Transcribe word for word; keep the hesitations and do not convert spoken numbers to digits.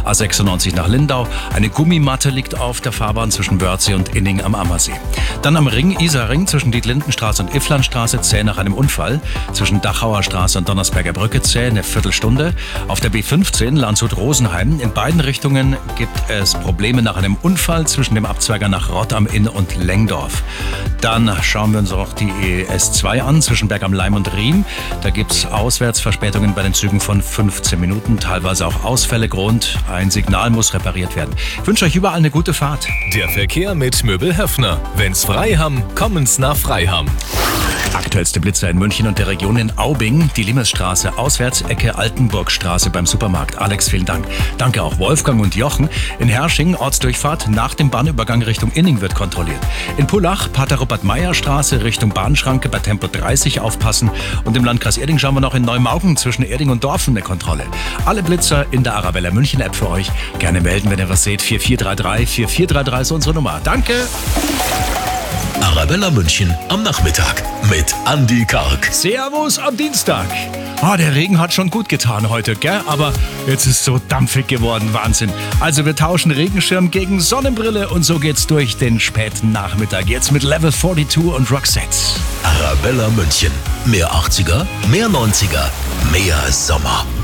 A sechsundneunzig nach Lindau. Eine Gummimatte liegt auf der Fahrbahn zwischen Wörthsee und Inning am Ammersee. Dann am Ring, Isarring, zwischen Dietlindenstraße und Ifflandstraße, zäh nach einem Unfall. Zwischen Dachauer Straße und Donnersberger Brücke, zäh eine Viertelstunde. Auf der B fünfzehn, Landshut-Rosenheim. In beiden Richtungen gibt es Probleme nach einem Unfall zwischen dem Abzweiger nach Rott am Inn und Lengdorf. Dann schauen wir uns auch die E S zwei an, zwischen Berg am Leim und Riem. Da gibt es Auswärtsverspätungen bei den Zügen von fünfzehn Minuten, teilweise auch Ausfälle. Grund, ein Signal muss repariert werden. Ich wünsche euch überall eine gute Fahrt. Der Verkehr mit Möbel Höffner. Wenn's frei haben, kommen's nach Freiham. Aktuellste Blitzer in München und der Region. In Aubing, die Limesstraße, auswärts Ecke Altenburgstraße beim Supermarkt. Alex, vielen Dank. Danke auch Wolfgang und Jochen. In Hersching, Ortsdurchfahrt, nach dem Bahnübergang Richtung Inning wird kontrolliert. In Pullach, Pater Rupert-Meyer Straße, Richtung Bahnschranke bei Tempo dreißig aufpassen. Und im Landkreis Erding schauen wir noch in Neumaugen zwischen Erding und Dorfen eine Kontrolle. Alle Blitzer in der Arabella München App für euch. Gerne melden, wenn ihr was seht. vier vier drei drei, vier vier drei drei ist unsere Nummer. Danke. Arabella München am Nachmittag mit Andi Karg. Servus am Dienstag. Oh, der Regen hat schon gut getan heute, gell? Aber jetzt ist es so dampfig geworden, Wahnsinn. Also wir tauschen Regenschirm gegen Sonnenbrille und so geht's durch den späten Nachmittag. Jetzt mit Level zweiundvierzig und Roxette. Arabella München. Mehr achtziger, mehr neunziger, mehr Sommer.